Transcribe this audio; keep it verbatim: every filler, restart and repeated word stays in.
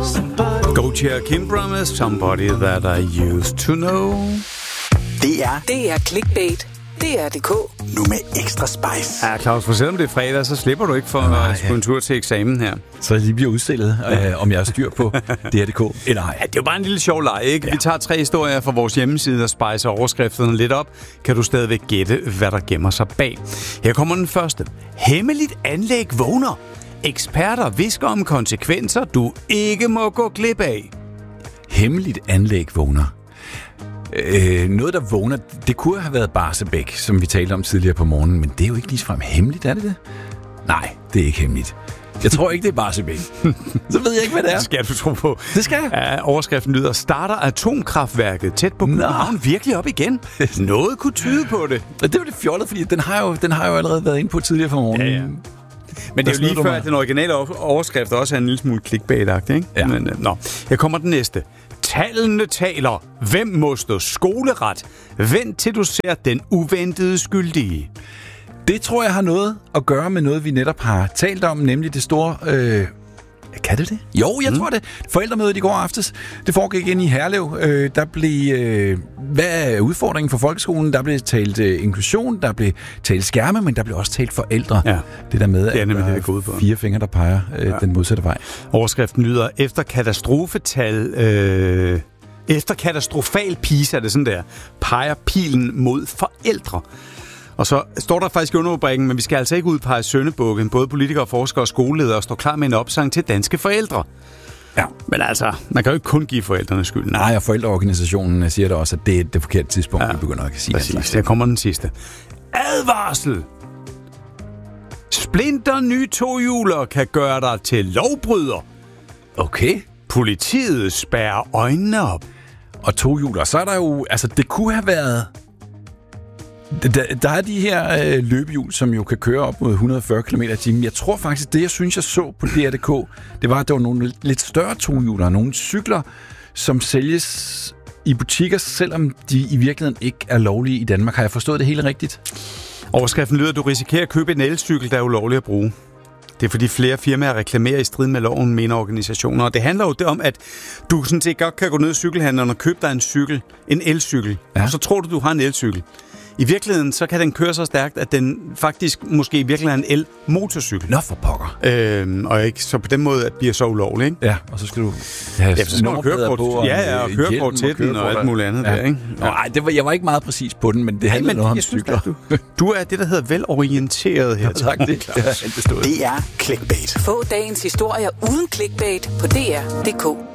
Gotye og Kimbra med Somebody That I Used To Know. Det er Det er clickbait. Det er D K. Nu med ekstra spice. Ja, Claus, for selvom det er fredag, så slipper du ikke for Nej, at skulle en tur til eksamen her. Så jeg lige bliver udstillet, øh, om jeg har styr på D R D K eller ej. Ja, det er jo bare en lille sjov leg, ikke? Ja. Vi tager tre historier fra vores hjemmeside og spicer overskrifterne lidt op. Kan du stadigvæk gætte, hvad der gemmer sig bag? Her kommer den første. Hemmeligt anlæg vågner. Eksperter visker om konsekvenser, du ikke må gå glip af. Hemmeligt anlæg vågner. Øh, noget, der vågner, det kunne have været Barsebæk, som vi talte om tidligere på morgenen, men det er jo ikke ligefrem hemmeligt, er det det? Nej, det er ikke hemmeligt. Jeg tror ikke, det er Barsebæk. Så ved jeg ikke, hvad det er. Det skal du tro på. Det skal jeg. Ja, overskriften lyder, starter atomkraftværket tæt på København virkelig op igen? Noget kunne tyde på det. Det var det fjollet, fordi den har, jo, den har jo allerede været inde på tidligere på morgenen. Ja, ja. Men det er jo lige før, at den originale overskrift også er en lille smule clickbait-agtig, ikke? Ja. Men, nå, her kommer den næste. Tallene taler. Hvem må stå skoleret? Vent til du ser den uventede skyldige. Det tror jeg har noget at gøre med noget, vi netop har talt om, nemlig det store... Øh Kan det det? Jo, jeg mm. tror det. Forældremødet i går aftes, det foregik ind i Herlev. Øh, der blev, øh, hvad er udfordringen for folkeskolen? Der blev talt øh, inklusion, der blev talt skærme, men der blev også talt forældre. Ja. Det der med, det er nemlig at det, det går ud på. Fire fingre, der peger øh, ja. den modsatte vej. Overskriften lyder, efter katastrofetal... Øh, efter katastrofal PISA, er det sådan der, peger pilen mod forældre. Og så står der faktisk i underrubrikken, men vi skal altså ikke udpege søndebukken. Både politikere, forskere og skoleledere står klar med en opsang til danske forældre. Ja. Men altså, man kan jo ikke kun give forældrene skylden. Nej, og forældreorganisationen siger da også, at det er det forkerte tidspunkt, ja, vi begynder at sige. Præcis. Der kommer den sidste. Advarsel! Splinter nye tohjuler kan gøre dig til lovbryder. Okay. Politiet spærrer øjnene op. Og tohjuler, så er der jo... Altså, det kunne have været... Der, der er de her øh, løbehjul, som jo kan køre op mod et hundrede og fyrre kilometer i timen. Jeg tror faktisk, det jeg synes, jeg så på D R D K, det var, at der var nogle lidt, lidt større tohjuler, nogle cykler, som sælges i butikker, selvom de i virkeligheden ikke er lovlige i Danmark. Har jeg forstået det helt rigtigt? Overskriften lyder, at du risikerer at købe en elcykel, der er ulovlig at bruge. Det er fordi flere firmaer reklamerer i strid med loven, mener organisationer. Og det handler jo om, at du sådan set godt kan gå ned i cykelhandleren og købe dig en cykel, en elcykel. Ja. Og så tror du, du har en elcykel. I virkeligheden, så kan den køre så stærkt, at den faktisk måske i virkeligheden er en el-motorcykel. Nå for pokker. Øhm, og ikke, så på den måde bliver så ulovlig, ikke? Ja, og så skal du... Ja, ja så skal du køre på, ja, ja, og køre på til den og alt muligt andet ja. der, ikke? Ja. Nej, det var, jeg var ikke meget præcis på den, men det handler noget om cykler. Du, du er det, der hedder velorienteret her. Tak, det, det, det er clickbait. Få dagens historier uden clickbait på D R punktum D K.